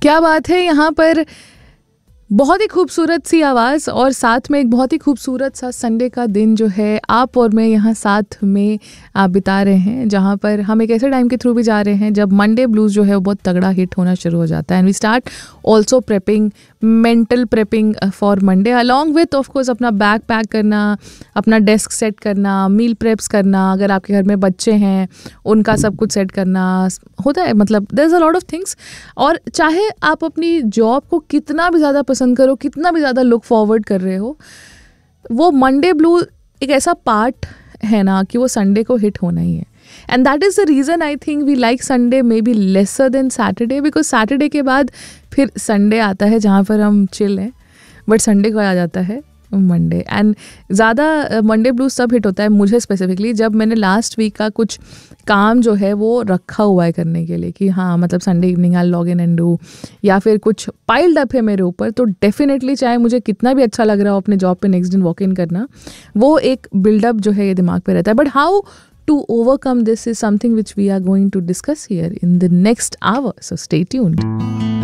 क्या बात है। यहाँ पर बहुत ही खूबसूरत सी आवाज़ और साथ में एक बहुत ही खूबसूरत सा संडे का दिन जो है आप और मैं यहाँ साथ में बिता रहे हैं, जहाँ पर हम एक ऐसे टाइम के थ्रू भी जा रहे हैं जब मंडे ब्लूज़ जो है वो बहुत तगड़ा हिट होना शुरू हो जाता है। And we start also prepping, mental prepping for Monday along width of course अपना बैग पैक करना, अपना डेस्क सेट करना, मील प्रेप्स करना, अगर आपके घर में बच्चे हैं उनका सब कुछ सेट करना होता है। मतलब there is a lot of things. और चाहे आप अपनी जॉब को कितना भी ज़्यादा पसंद करो, कितना भी ज़्यादा लुक फॉरवर्ड कर रहे हो, वो मंडे ब्लू एक ऐसा पार्ट है ना कि वो संडे को हिट होना ही है। And that is the reason I think we like Sunday may be lesser than Saturday, because Saturday के बाद फिर संडे आता है जहाँ पर हम चिल हैं, बट संडे को आ जाता है मंडे। एंड ज़्यादा मंडे ब्लूज सब हिट होता है मुझे स्पेसिफिकली जब मैंने लास्ट वीक का कुछ काम जो है वो रखा हुआ है करने के लिए कि हाँ मतलब Sunday evening I log in and do, या फिर कुछ पाइल्ड अप है मेरे ऊपर, तो डेफिनेटली चाहे मुझे कितना भी अच्छा लग रहा हो अपने जॉब पे नेक्स्ट दिन वॉक इन करना, वो एक बिल्डअप जो है ये दिमाग पे रहता है। But how to overcome this is something which we are going to discuss here in the next hour, so stay tuned.